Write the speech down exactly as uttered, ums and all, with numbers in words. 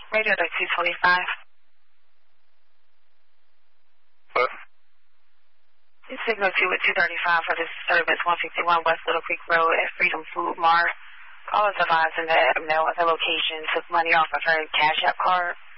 Radio to two twenty-five. What? Signal two at two thirty-five for disturbance one fifty-one West Little Creek Road at Freedom Food Mart. Call us advising that Mel at the location took money off of her Cash App card.